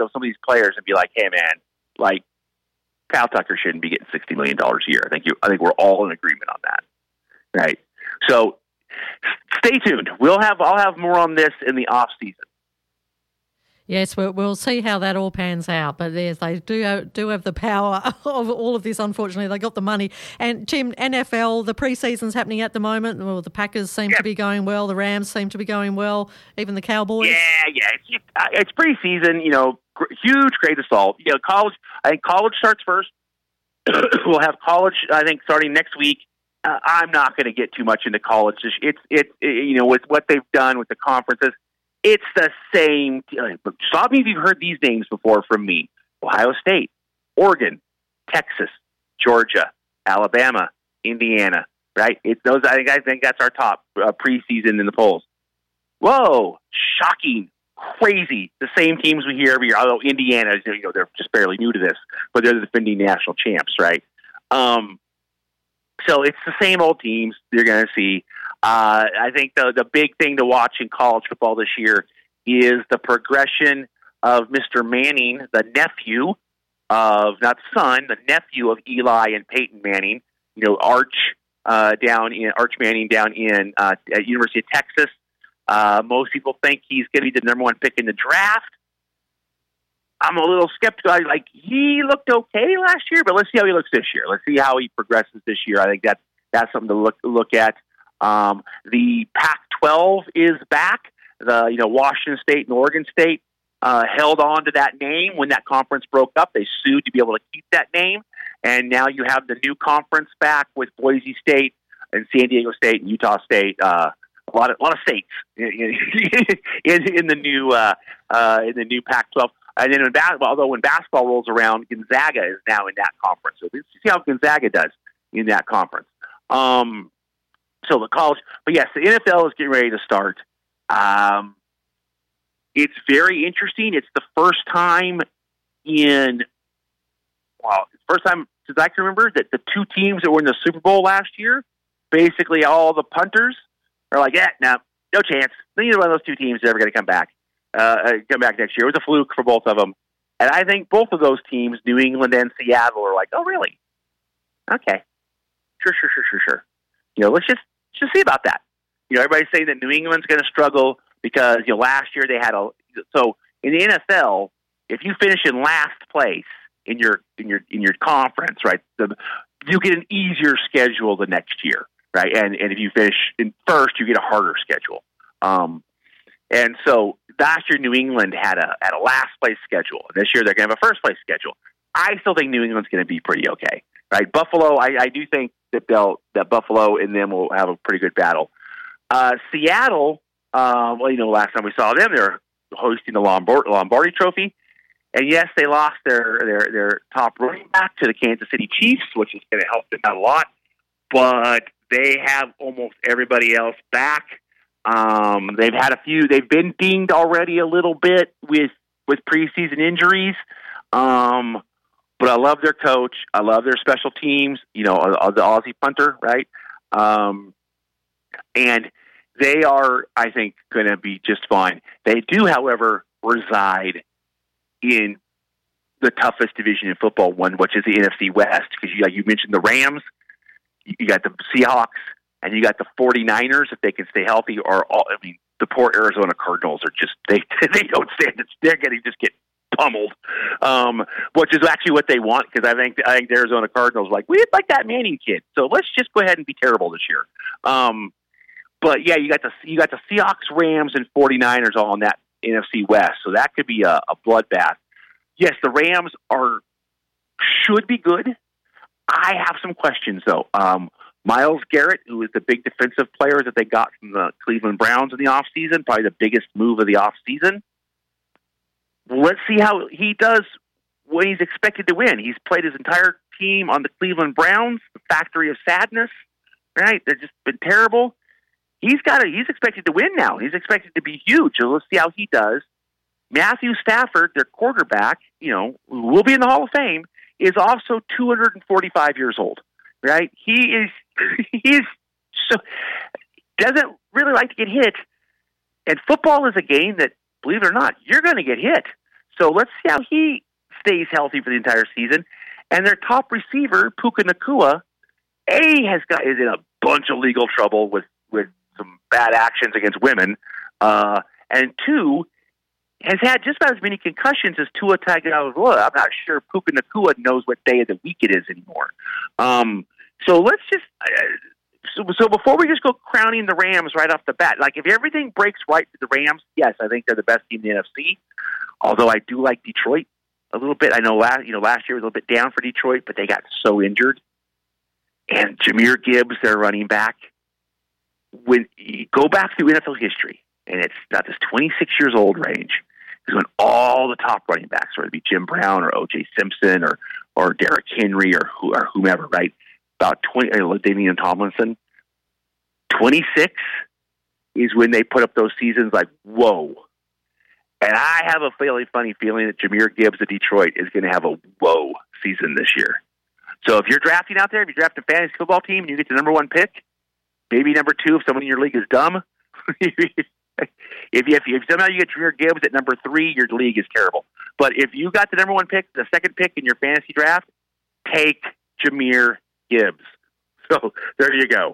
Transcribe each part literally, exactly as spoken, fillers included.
some of these players and be like, hey, man, like, Kyle Tucker shouldn't be getting sixty million dollars a year. I think you, I think we're all in agreement on that. Right. So stay tuned. We'll have, I'll have more on this in the off season. Yes, we'll, we'll see how that all pans out. But yes, they do do have the power of all of this, unfortunately. They got the money. And, Tim, N F L, the preseason's happening at the moment. Well, the Packers seem yep. to be going well. The Rams seem to be going well. Even the Cowboys. Yeah, yeah. It's, uh, it's preseason, you know, gr- huge, great assault. You know, college, I think college starts first. We'll have college, I think, starting next week. Uh, I'm not going to get too much into college. It's, it's, it, you know, with what they've done with the conferences, it's the same. Stop me if you've heard these names before from me. Ohio State, Oregon, Texas, Georgia, Alabama, Indiana, right? It's those. I think, I think that's our top uh, preseason in the polls. Whoa, shocking, crazy. The same teams we hear every year, although Indiana, you know, they're just barely new to this, but they're the defending national champs, right? Um, so it's the same old teams you're going to see. Uh, I think the the big thing to watch in college football this year is the progression of Mister Manning, the nephew of, not son, the nephew of Eli and Peyton Manning, you know, Arch uh, down in, Arch Manning down in uh, at University of Texas. Uh, most people think he's going to be the number one pick in the draft. I'm a little skeptical. Like, he looked okay last year, but let's see how he looks this year. Let's see how he progresses this year. I think that's, that's something to look look at. Um, the Pac twelve is back. The, you know, Washington State and Oregon State uh, held on to that name when that conference broke up. They sued to be able to keep that name. And now you have the new conference back with Boise State and San Diego State and Utah State. Uh, a lot of, a lot of states in, in, in the new, uh, uh, in the new Pac twelve. And then in basketball, although when basketball rolls around, Gonzaga is now in that conference. So let's see how Gonzaga does in that conference. Um, So the college, but yes, the N F L is getting ready to start. Um, it's very interesting. It's the first time in, well, first time since I can remember that the two teams that were in the Super Bowl last year, basically all the punters are like, yeah, no, no chance. Neither one of those two teams is ever going to come back, uh, come back next year. It was a fluke for both of them. And I think both of those teams, New England and Seattle, are like, oh, really? Okay. Sure, sure, sure, sure, sure. You know, let's just, just see about that. You know, everybody's saying that New England's going to struggle because, you know, last year they had a, so in the N F L, if you finish in last place in your, in your, in your conference, right, the, you get an easier schedule the next year, right? And, and if you finish in first, you get a harder schedule. Um, and so last year, New England had a, had a last place schedule. This year, they're going to have a first place schedule. I still think New England's going to be pretty okay, right? Buffalo, I, I do think that they'll, that Buffalo and them will have a pretty good battle. Uh, Seattle, uh, well, you know, last time we saw them, they were hosting the Lombard, Lombardi Trophy. And yes, they lost their, their, their top running back to the Kansas City Chiefs, which is going to help them out a lot. But they have almost everybody else back. Um, they've had a few, they've been dinged already a little bit with, with preseason injuries. Um, but I love their coach. I love their special teams, you know, uh, the Aussie punter, right? Um, and they are, I think, going to be just fine. They do, however, reside in the toughest division in football, one, which is the N F C West, because you, you mentioned the Rams, you got the Seahawks, and you got the 49ers, if they can stay healthy, or all, I mean, the poor Arizona Cardinals are just, they they don't stand it. They're going to just get pummeled, um, which is actually what they want, because I think I think the Arizona Cardinals are like, we like that Manning kid, so let's just go ahead and be terrible this year. Um, but yeah, you got the you got the Seahawks, Rams, and 49ers all in that N F C West, so that could be a, a bloodbath. Yes, the Rams are should be good. I have some questions though. Um, Myles Garrett, who is the big defensive player that they got from the Cleveland Browns in the offseason, probably the biggest move of the offseason. Let's see how he does when he's expected to win. He's played his entire team on the Cleveland Browns, the factory of sadness, right? They've just been terrible. He's got to, he's expected to win now. He's expected to be huge. So let's see how he does. Matthew Stafford, their quarterback, you know, who will be in the Hall of Fame, is also two hundred forty-five years old, right? He is, he is so, doesn't really like to get hit. And football is a game that, believe it or not, you're going to get hit. So let's see how he stays healthy for the entire season. And their top receiver, Puka Nacua, A, has got is in a bunch of legal trouble with, with some bad actions against women, uh, and two, has had just about as many concussions as Tua Tagovailoa. I'm not sure Puka Nacua knows what day of the week it is anymore. Um, so let's just uh, so, so before we just go crowning the Rams right off the bat, like if everything breaks right for the Rams, yes, I think they're the best team in the N F C. Although I do like Detroit a little bit. I know last you know last year was a little bit down for Detroit, but they got so injured. And Jahmyr Gibbs, their running back, when you go back through N F L history, and it's not this twenty-six years old range, is when all the top running backs, whether it be Jim Brown or O J Simpson or or Derrick Henry or who or whomever, right? About twenty, uh, Damian Tomlinson. twenty-six is when they put up those seasons like, whoa. And I have a fairly funny feeling that Jahmyr Gibbs of Detroit is going to have a whoa season this year. So if you're drafting out there, if you draft a fantasy football team and you get the number one pick, maybe number two if someone in your league is dumb. if, you, if, if somehow you get Jahmyr Gibbs at number three, your league is terrible. But if you got the number one pick, the second pick in your fantasy draft, take Jahmyr Gibbs. So there you go.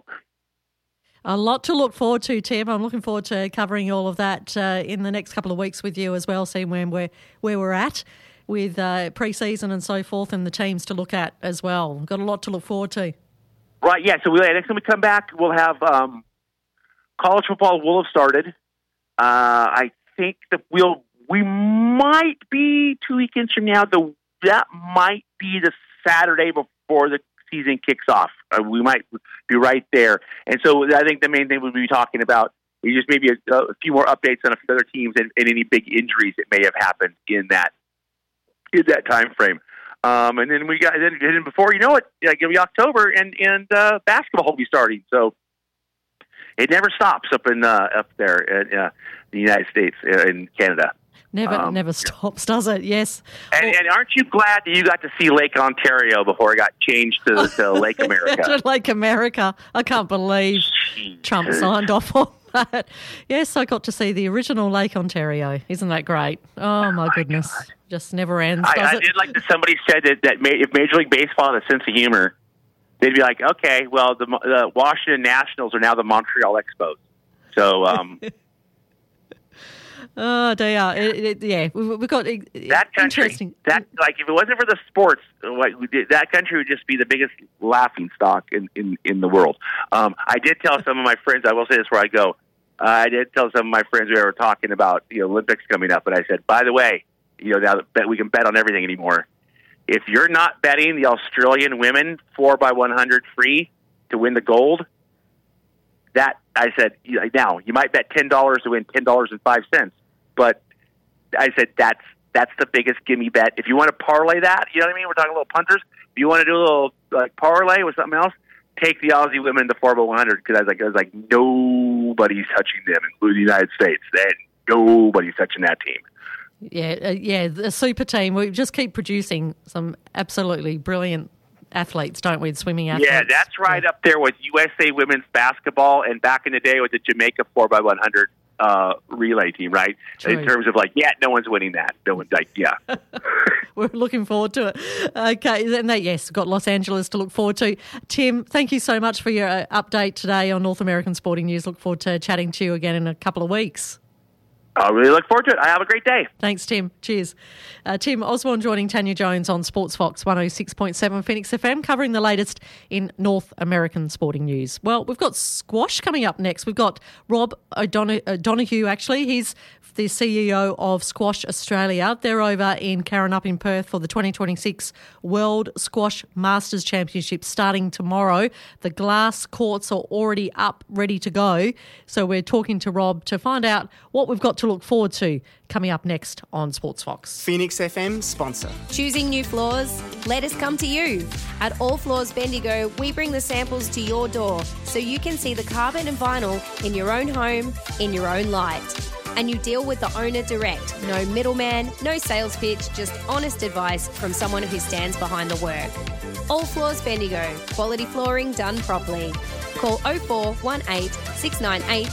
A lot to look forward to, Tim. I'm looking forward to covering all of that uh, in the next couple of weeks with you as well, seeing where we're, where we're at with uh, pre-season and so forth and the teams to look at as well. We've got a lot to look forward to. Right, yeah. So we'll, next time we come back, we'll have um, college football will have started. Uh, I think that we'll we might be two weekends from now. The that might be the Saturday before the season kicks off. Uh, we might be right there. And so I think the main thing we'll be talking about is just maybe a, a few more updates on a few other teams and, and any big injuries that may have happened in that in that time frame. Um, and then we got, and then, and then before you know it, like it'll be October, and and uh, basketball will be starting. So it never stops up in uh, up there in uh, the United States, uh, in Canada. Never, um, never stops, does it? Yes. And, well, and aren't you glad that you got to see Lake Ontario before it got changed to, to Lake America? to Lake America. I can't believe Jeez. Trump signed off on that. Yes, I got to see the original Lake Ontario. Isn't that great? Oh, my, my goodness. God. Just never ends, I, does I it? did like that somebody said that, that ma- if Major League Baseball had a sense of humor, they'd be like, okay, well, the, the Washington Nationals are now the Montreal Expos. So, um... Oh dear! It, it, yeah, we've, we've got it, that country. Interesting. That like if it wasn't for the sports, like we did, that country would just be the biggest laughing stock in, in, in the world. Um, I did tell some of my friends. I will say this where I go. Uh, I did tell some of my friends we were talking about the Olympics coming up, and I said, by the way, you know, now that we can bet on everything anymore. If you're not betting the Australian women four by one hundred free to win the gold, that I said now you might bet ten dollars to win ten dollars and five cents. But I said that's that's the biggest gimme bet. If you want to parlay that, you know what I mean? We're talking little punters. If you want to do a little like parlay with something else, take the Aussie women in the four by one hundred because I was like, I was like, nobody's touching them, including the United States. Then nobody's touching that team. Yeah, uh, yeah, the super team. We just keep producing some absolutely brilliant athletes, don't we? Swimming athletes. Yeah, that's right yeah. up there with U S A women's basketball, and back in the day with the Jamaica four by one hundred. Uh, relay team, right? True. In terms of like, yeah, no one's winning that. No one's like, yeah. We're looking forward to it. Okay, and that, yes, got Los Angeles to look forward to. Tim, thank you so much for your uh, update today on North American Sporting News. Look forward to chatting to you again in a couple of weeks. I really look forward to it. I have a great day. Thanks, Tim. Cheers. Uh, Tim Osborne joining Tanya Jones on Sports Fox one oh six point seven Phoenix F M, covering the latest in North American sporting news. Well, we've got squash coming up next. We've got Rob O'Don- O'Donoghue, actually. He's the C E O of Squash Australia. They're over in Karrinyup in Perth for the twenty twenty-six World Squash Masters Championship starting tomorrow. The glass courts are already up, ready to go. So we're talking to Rob to find out what we've got to look forward to coming up next on Sports Fox. Phoenix F M sponsor. Choosing new floors? Let us come to you. At All Floors Bendigo, we bring the samples to your door so you can see the carpet and vinyl in your own home, in your own light. And you deal with the owner direct. No middleman, no sales pitch, just honest advice from someone who stands behind the work. All Floors Bendigo. Quality flooring done properly. Call oh four one eight, six nine eight,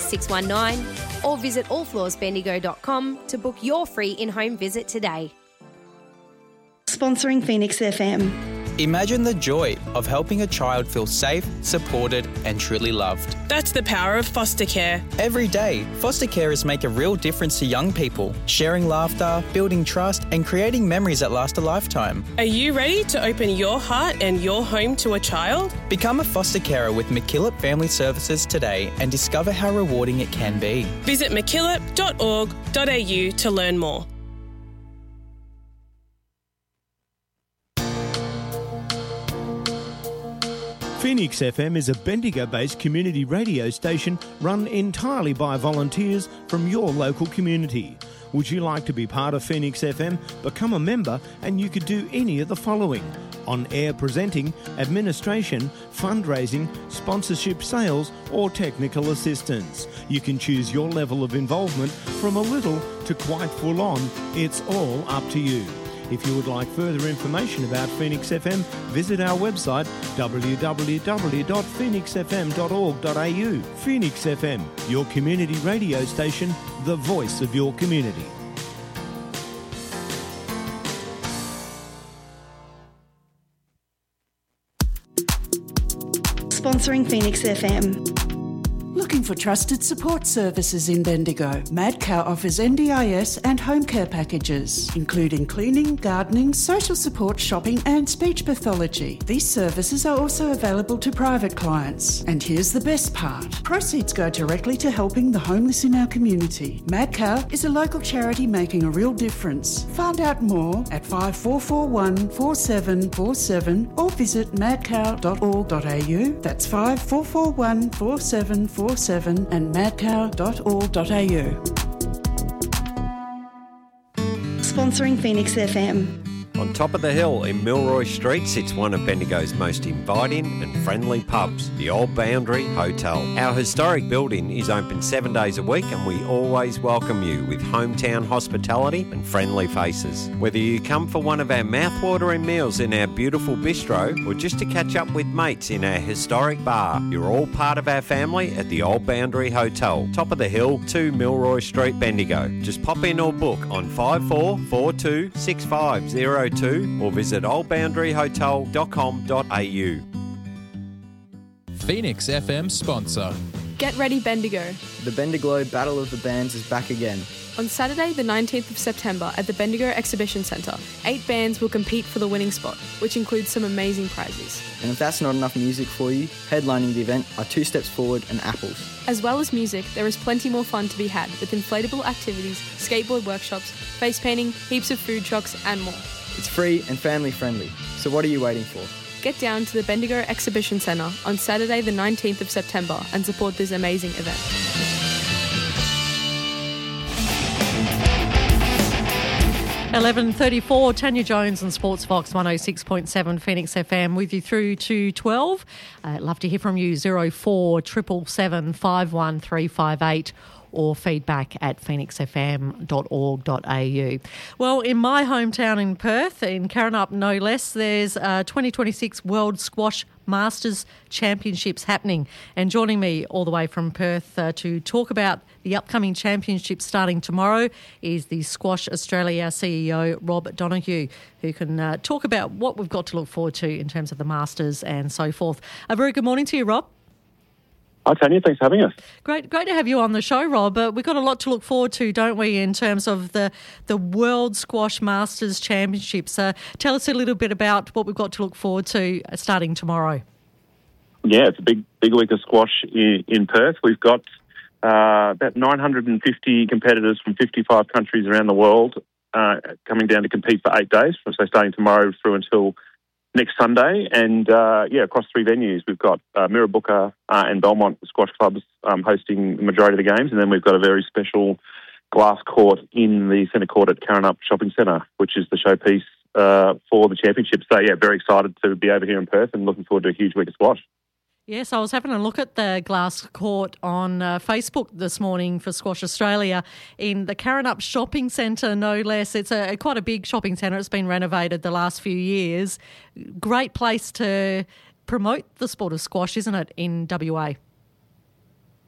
six one nine or visit all floors bendigo dot com to book your free in-home visit today. Sponsoring Phoenix F M. Imagine the joy of helping a child feel safe, supported and truly loved. That's the power of foster care. Every day, foster carers make a real difference to young people, sharing laughter, building trust and creating memories that last a lifetime. Are you ready to open your heart and your home to a child? Become a foster carer with MacKillop Family Services today and discover how rewarding it can be. Visit mackillop dot org dot a u to learn more. Phoenix F M is a Bendigo-based community radio station run entirely by volunteers from your local community. Would you like to be part of Phoenix F M? Become a member and you could do any of the following: on-air presenting, administration, fundraising, sponsorship, sales or technical assistance. You can choose your level of involvement from a little to quite full on. It's all up to you. If you would like further information about Phoenix F M, visit our website w w w dot phoenix f m dot org dot a u. Phoenix F M, your community radio station, the voice of your community. Sponsoring Phoenix F M. Looking for trusted support services in Bendigo? Madcow offers N D I S and home care packages, including cleaning, gardening, social support, shopping and speech pathology. These services are also available to private clients. And here's the best part. Proceeds go directly to helping the homeless in our community. Madcow is a local charity making a real difference. Find out more at five four four one, four seven four seven or visit madcow dot org dot a u. That's five four four one, four seven four seven and madcow dot org dot a u. Sponsoring Phoenix F M. On top of the hill in Milroy Street sits one of Bendigo's most inviting and friendly pubs, the Old Boundary Hotel. Our historic building is open seven days a week and we always welcome you with hometown hospitality and friendly faces. Whether you come for one of our mouthwatering meals in our beautiful bistro or just to catch up with mates in our historic bar, you're all part of our family at the Old Boundary Hotel, top of the hill, two Milroy Street, Bendigo. Just pop in or book on five four four two, six five zero two or visit old boundary hotel dot com dot a u. Phoenix F M sponsor. Get ready, Bendigo. The Bendigo Battle of the Bands is back again. On Saturday, the nineteenth of September at the Bendigo Exhibition Centre, eight bands will compete for the winning spot, which includes some amazing prizes. And if that's not enough music for you, headlining the event are Two Steps Forward and Apples. As well as music, there is plenty more fun to be had with inflatable activities, skateboard workshops, face painting, heaps of food trucks and more. It's free and family friendly, so what are you waiting for? Get down to the Bendigo Exhibition Centre on Saturday the nineteenth of September and support this amazing event. eleven thirty-four, Tanya Jones and Sports Fox one oh six point seven Phoenix F M with you through to twelve. Uh, love to hear from you, zero four seven seven, five one three five eight or feedback at phoenix f m dot org dot a u. Well, in my hometown in Perth, in Karrinyup no less, there's a twenty twenty-six World Squash Masters Championships happening. And joining me all the way from Perth uh, to talk about the upcoming championships starting tomorrow is the Squash Australia C E O, Rob Donoghue, who can uh, talk about what we've got to look forward to in terms of the Masters and so forth. A very good morning to you, Rob. Hi, Tanya. Thanks for having us. Great great to have you on the show, Rob. Uh, we've got a lot to look forward to, don't we, in terms of the, the World Squash Masters Championships. Uh, tell us a little bit about what we've got to look forward to uh, starting tomorrow. Yeah, it's a big big week of squash in, in Perth. We've got uh, about nine hundred fifty competitors from fifty-five countries around the world uh, coming down to compete for eight days, so starting tomorrow through until next Sunday, and uh, yeah, across three venues. We've got uh, Mirrabooka uh, and Belmont squash clubs um, hosting the majority of the games, and then we've got a very special glass court in the centre court at Karrinyup Shopping Centre, which is the showpiece uh, for the championship. So yeah, very excited to be over here in Perth and looking forward to a huge week of squash. Yes, I was having a look at the glass court on uh, Facebook this morning for Squash Australia in the Karrinyup Shopping Centre, no less. It's a quite a big shopping centre. It's been renovated the last few years. Great place to promote the sport of squash, isn't it, in W A?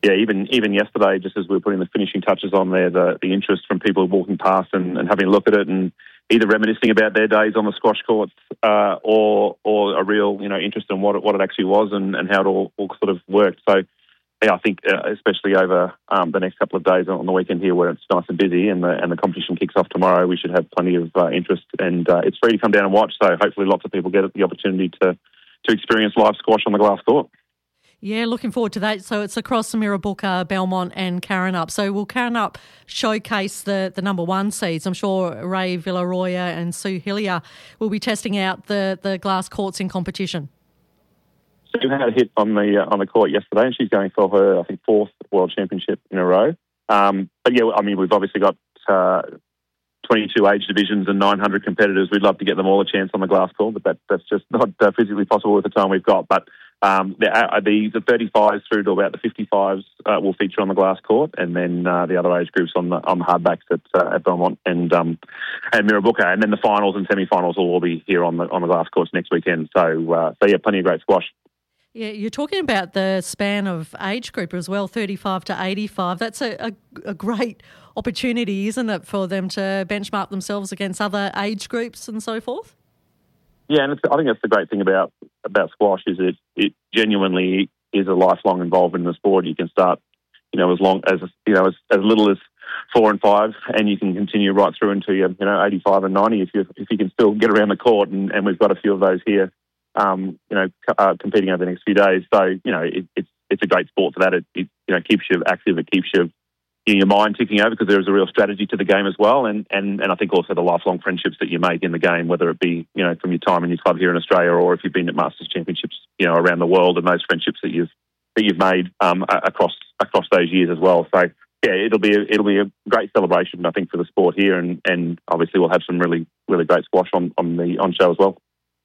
yeah, even even yesterday, just as we were putting the finishing touches on there, the, the interest from people walking past and, and having a look at it and either reminiscing about their days on the squash courts uh, or or a real, you know, interest in what it, what it actually was and, and how it all, all sort of worked. So, yeah, I think uh, especially over um, the next couple of days on the weekend here where it's nice and busy and the, and the competition kicks off tomorrow, we should have plenty of uh, interest and uh, it's free to come down and watch. So hopefully lots of people get the opportunity to, to experience live squash on the glass court. Yeah, looking forward to that. So it's across Mirrabooka, Belmont and Karrinyup. So will Karrinyup showcase the, the number one seeds? I'm sure Ray Villaroya and Sue Hillier will be testing out the, the glass courts in competition. Sue had a hit on the uh, on the court yesterday and she's going for her, I think, fourth World Championship in a row. Um, but, yeah, I mean, we've obviously got uh, twenty-two age divisions and nine hundred competitors. We'd love to get them all a chance on the glass court, but that, that's just not uh, physically possible with the time we've got. But Um, the, uh, the the thirty-fives through to about the fifty-fives uh, will feature on the glass court, and then uh, the other age groups on the on the hardbacks at, uh, at Belmont and um, and Mirrabooka, and then the finals and semi-finals will all be here on the on the glass courts next weekend. So uh, so yeah, plenty of great squash. Yeah, you're talking about the span of age group as well, thirty-five to eighty-five. That's a, a, a great opportunity, isn't it, for them to benchmark themselves against other age groups and so forth? Yeah, and it's, I think that's the great thing about about squash is it it genuinely is a lifelong involvement in the sport. You can start, you know, as long as you know as, as little as four and five, and you can continue right through into your you know eighty-five and ninety if you if you can still get around the court. And, and we've got a few of those here, um, you know, uh, competing over the next few days. So you know, it, it's it's a great sport for that. It, it you know keeps you active. It keeps you in your mind ticking over because there is a real strategy to the game as well, and, and, and I think also the lifelong friendships that you make in the game, whether it be you know from your time in your club here in Australia or if you've been at Masters Championships you know around the world, and those friendships that you've that you've made um, across across those years as well. So yeah, it'll be a, it'll be a great celebration I think for the sport here, and, and obviously we'll have some really really great squash on, on the on show as well.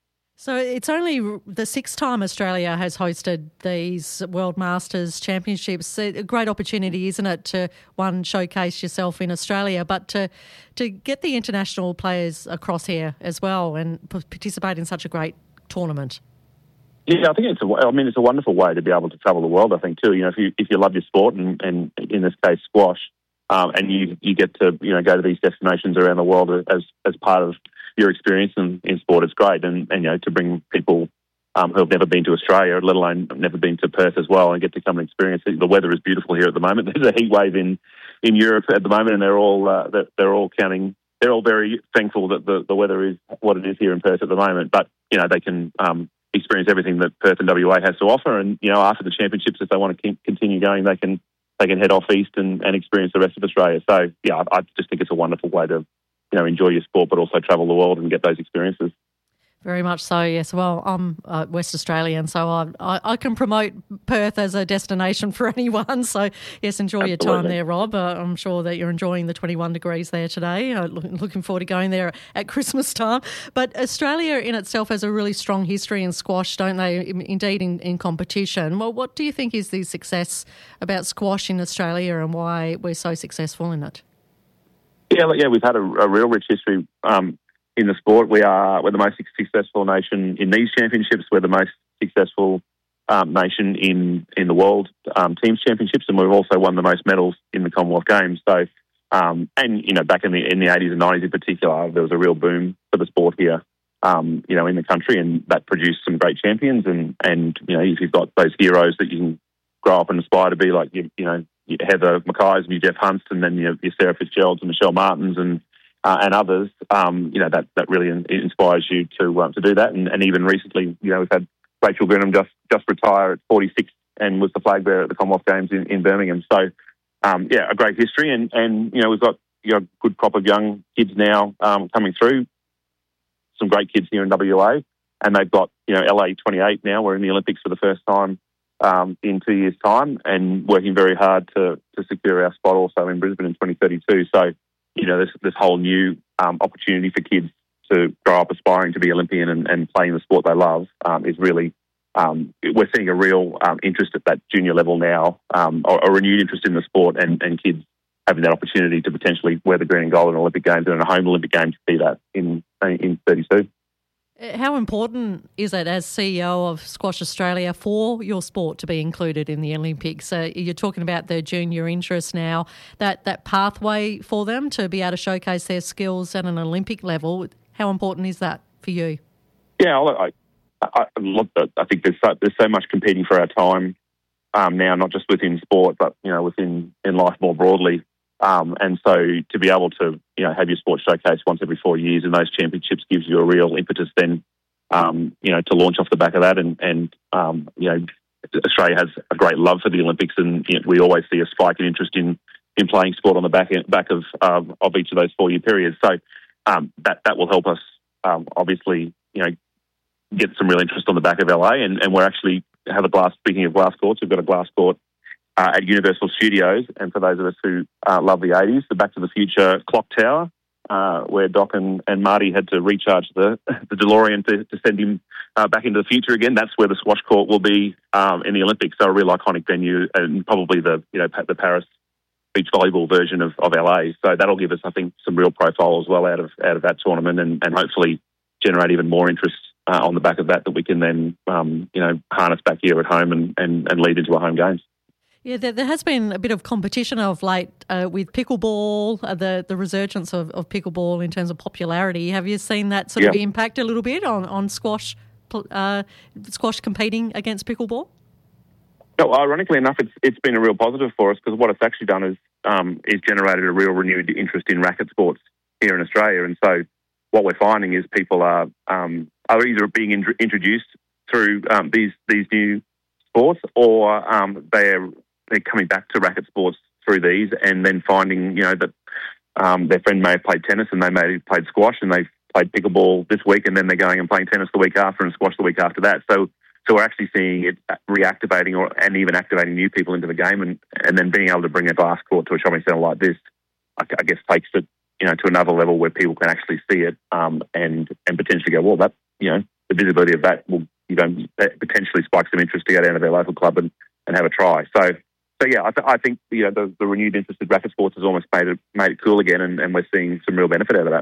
So it's only the sixth time Australia has hosted these World Masters Championships. A great opportunity, isn't it, to, one, showcase yourself in Australia, but to to get the international players across here as well and participate in such a great tournament. Yeah, I think it's a, I mean, it's a wonderful way to be able to travel the world, I think, too. You know, if you if you love your sport, and, and in this case, squash, um, and you, you get to, you know, go to these destinations around the world as as part of your experience in, in sport, is great. And, and, you know, to bring people um, who have never been to Australia, let alone never been to Perth as well, and get to come and experience it. The weather is beautiful here at the moment. There's a heat wave in, in Europe at the moment, and they're all uh, they're, they're all counting. They're all very thankful that the, the weather is what it is here in Perth at the moment. But, you know, they can um, experience everything that Perth and W A has to offer. And, you know, after the championships, if they want to keep, continue going, they can they can head off east and, and experience the rest of Australia. So, yeah, I, I just think it's a wonderful way to, you know, enjoy your sport, but also travel the world and get those experiences. Very much so, yes. Well, I'm uh, West Australian, so I, I I can promote Perth as a destination for anyone. So, yes, enjoy Absolutely. your time there, Rob. Uh, I'm sure that you're enjoying the twenty-one degrees there today. Uh, look, looking forward to going there at Christmas time. But Australia in itself has a really strong history in squash, don't they? Indeed, in, in competition. Well, what do you think is the success about squash in Australia and why we're so successful in it? Yeah, yeah, we've had a, a real rich history um, in the sport. We are we're the most successful nation in these championships. We're the most successful um, nation in in the world um, teams championships, and we've also won the most medals in the Commonwealth Games. So, um, and you know, back in the in the eighties and nineties in particular, there was a real boom for the sport here, um, you know, in the country, and that produced some great champions. And and you know, if you've got those heroes that you can grow up and aspire to be, like you, you know. Heather Mackay's and your Jeff Hunts, and then your, your Sarah Fitzgeralds and Michelle Martins and uh, and others. Um, you know that, that really in, inspires you to um, to do that. And, and even recently, you know, we've had Rachel Gurnham just just retire at forty-six and was the flag bearer at the Commonwealth Games in, in Birmingham. So, um, yeah, a great history. And, and you know, we've got you know good crop of young kids now um, coming through. Some great kids here in W A, and they've got you know L A twenty-eight now. We're in the Olympics for the first time. Um, in two years' time, and working very hard to, to secure our spot also in Brisbane in twenty thirty-two. So, you know, this this whole new um, opportunity for kids to grow up aspiring to be Olympian and, and playing the sport they love um, is really, um, we're seeing a real um, interest at that junior level now, um, or a renewed interest in the sport, and, and kids having that opportunity to potentially wear the green and gold in Olympic Games and in a home Olympic Games to see that in in thirty-two. How important is it as C E O of Squash Australia for your sport to be included in the Olympics? Uh, you're talking about the junior interest now, that, that pathway for them to be able to showcase their skills at an Olympic level. How important is that for you? Yeah, I, I, I, love that. I think there's so, there's so much competing for our time um, now, not just within sport, but you know within in life more broadly. Um, and so to be able to, you know, have your sport showcased once every four years and those championships gives you a real impetus then, um, you know, to launch off the back of that. And, and um, you know, Australia has a great love for the Olympics and you know, we always see a spike in interest in, in playing sport on the back end, back of um, of each of those four-year periods. So um, that, that will help us, um, obviously, you know, get some real interest on the back of L A. And, and we're actually have a glass, speaking of glass courts, we've got a glass court Uh, at Universal Studios, and for those of us who uh, love the eighties, the Back to the Future clock tower, uh, where Doc and, and Marty had to recharge the the DeLorean to, to send him uh, back into the future again. That's where the squash court will be um, in the Olympics. So a real iconic venue, and probably the you know the Paris beach volleyball version of, of L A. So that'll give us, I think, some real profile as well out of out of that tournament, and, and hopefully generate even more interest uh, on the back of that that we can then um, you know harness back here at home and, and, and lead into our home games. Yeah, there, there has been a bit of competition of late uh, with pickleball, uh, the the resurgence of, of pickleball in terms of popularity. Have you seen that sort yeah. of impact a little bit on, on squash uh, squash competing against pickleball? No, ironically enough, it's it's been a real positive for us because what it's actually done is um, is generated a real renewed interest in racket sports here in Australia. And so what we're finding is people are um, are either being in- introduced through um, these these new sports, or um, they're they're coming back to racket sports through these, and then finding, you know, that um, their friend may have played tennis and they may have played squash and they've played pickleball this week, and then they're going and playing tennis the week after and squash the week after that. So so we're actually seeing it reactivating or and even activating new people into the game, and, and then being able to bring a glass court to a shopping centre like this, I, I guess takes it, you know, to another level where people can actually see it um, and and potentially go, well, that, you know, the visibility of that will, you know, potentially spike some interest to go down to their local club and, and have a try. So, so yeah, I, th- I think, you know, the, the renewed interest in racket sports has almost made it made it cool again, and, and we're seeing some real benefit out of that.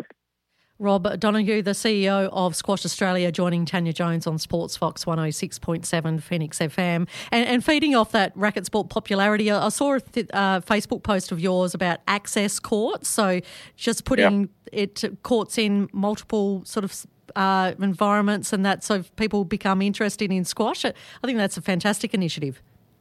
Rob Donoghue, the C E O of Squash Australia, joining Tanya Jones on Sports Fox one oh six point seven Phoenix F M. And, and feeding off that racket sport popularity, I saw a th- uh, Facebook post of yours about access courts. So just putting yeah. it courts in multiple sort of uh, environments and that, so people become interested in squash. I think that's a fantastic initiative.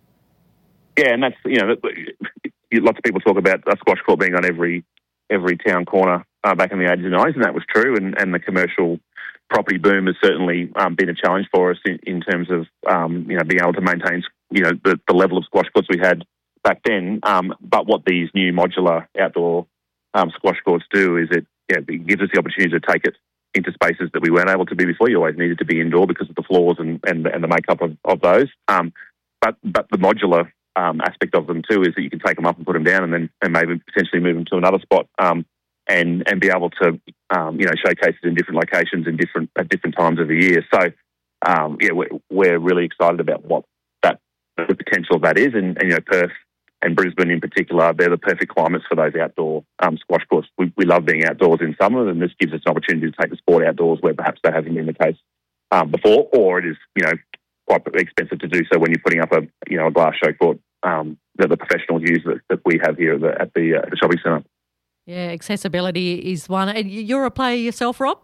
Yeah, and that's, you know, lots of people talk about a squash court being on every every town corner uh, back in the eighties and nineties, and that was true. And, and the commercial property boom has certainly um, been a challenge for us in, in terms of, um, you know, being able to maintain, you know, the, the level of squash courts we had back then. Um, but what these new modular outdoor um, squash courts do is it, yeah, it gives us the opportunity to take it into spaces that we weren't able to be before. You always needed to be indoor because of the floors and, and, and the makeup of, of those. Um, but, but the modular Um, aspect of them too is that you can take them up and put them down, and then and maybe potentially move them to another spot, um, and and be able to um, you know showcase it in different locations in different at different times of the year. So um, yeah, we're, we're really excited about what that the potential of that is, and, and you know Perth and Brisbane in particular, they're the perfect climates for those outdoor um, squash courts. We, we love being outdoors in summer, and this gives us an opportunity to take the sport outdoors where perhaps that hasn't been the case um, before, or it is you know. quite expensive to do so when you're putting up a you know a glass show court um, that the professionals use that, that we have here at the at the, uh, the shopping centre. Yeah, accessibility is one. And you're a player yourself, Rob?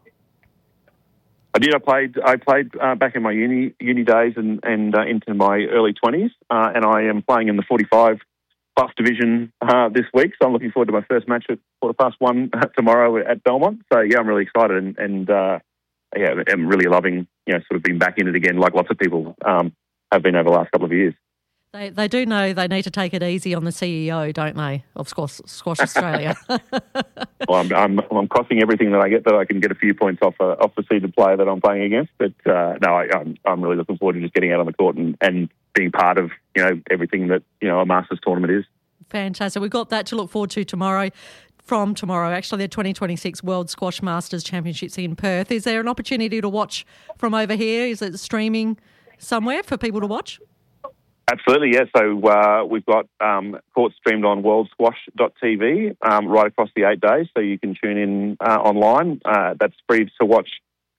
I did. I played. I played uh, back in my uni uni days and and uh, into my early twenties, uh, and I am playing in the forty-five plus division uh, this week. So I'm looking forward to my first match at quarter past one tomorrow at Belmont. So yeah, I'm really excited and. and uh, Yeah, I'm really loving, you know, sort of being back in it again, like lots of people um, have been over the last couple of years. They they do know they need to take it easy on the C E O, don't they, of Squash, Squash Australia? Well, I'm, I'm I'm crossing everything that I get that I can get a few points off a, off the seeded player that I'm playing against. But uh, no, I, I'm I'm really looking forward to just getting out on the court and, and being part of you know everything that you know a Masters tournament is. Fantastic. We've got that to look forward to tomorrow. From tomorrow, actually, the twenty twenty-six World Squash Masters Championships in Perth. Is there an opportunity to watch from over here? Is it streaming somewhere for people to watch? Absolutely, yeah. So uh, we've got um, court streamed on world squash dot t v um, right across the eight days, so you can tune in uh, online. Uh, that's free to watch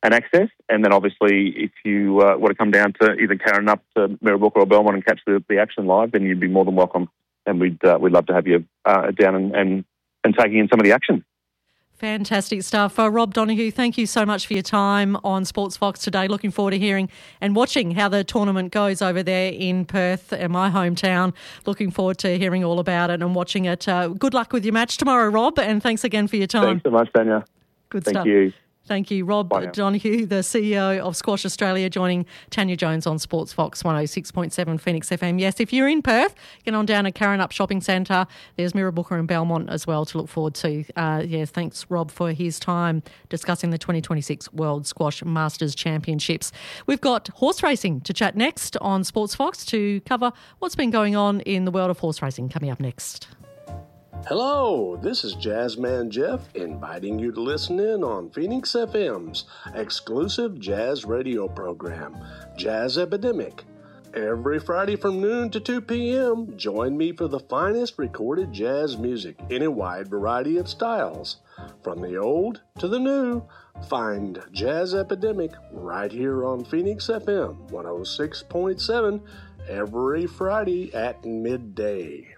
and access. And then obviously if you uh, want to come down to either Karen up to Mirrabooka or Belmont and catch the, the action live, then you'd be more than welcome. And we'd uh, we'd love to have you uh, down and, and, and taking in some of the action. Fantastic stuff. Uh, Rob Donoghue, thank you so much for your time on Sports Fox today. Looking forward to hearing and watching how the tournament goes over there in Perth, in my hometown. Looking forward to hearing all about it and watching it. Uh, good luck with your match tomorrow, Rob, and thanks again for your time. Thanks so much, Tanya. Good Thank stuff. you. Thank you. Rob Donoghue, the C E O of Squash Australia, joining Tanya Jones on Sports Fox one oh six point seven Phoenix F M. Yes, if you're in Perth, get on down to Karrinyup Shopping Centre. There's Mirrabooka and Belmont as well to look forward to. Uh, yes, thanks, Rob, for his time discussing the twenty twenty-six World Squash Masters Championships. We've got horse racing to chat next on Sports Fox to cover what's been going on in the world of horse racing. Coming up next. Hello, this is Jazzman Jeff inviting you to listen in on Phoenix F M's exclusive jazz radio program, Jazz Epidemic. Every Friday from noon to two p.m., join me for the finest recorded jazz music in a wide variety of styles. From the old to the new, find Jazz Epidemic right here on Phoenix F M one oh six point seven every Friday at midday.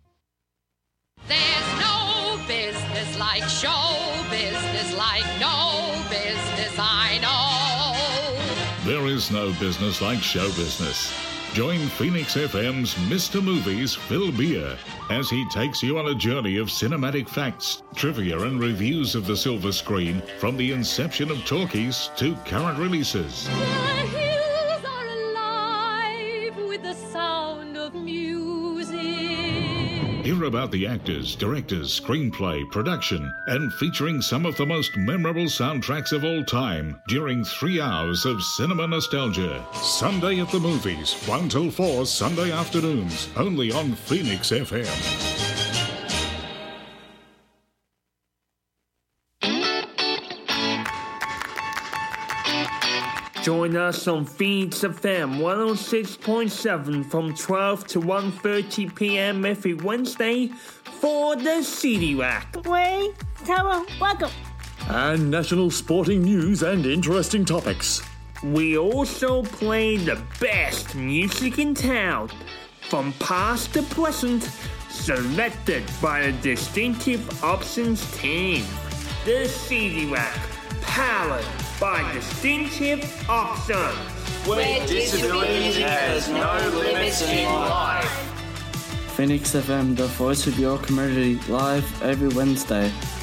There's no business like show business, like no business I know. There is no business like show business. Join Phoenix F M's Mister Movies, Phil Beer, as he takes you on a journey of cinematic facts, trivia and reviews of the silver screen from the inception of talkies to current releases. The hills are alive with the sound of music. Hear about the actors, directors, screenplay, production, and featuring some of the most memorable soundtracks of all time during three hours of cinema nostalgia. Sunday at the Movies, one till four Sunday afternoons, only on Phoenix F M. Join us on Phoenix F M one oh six point seven from twelve to one thirty p.m. every Wednesday for the C D Rack. Wait, Tara, welcome. And national sporting news and interesting topics. We also play the best music in town, from past to present, selected by the Distinctive Options team. The C D Rack, powered by Distinctive Options, where disability has no limits in life. Phoenix F M, the voice of your community, live every Wednesday.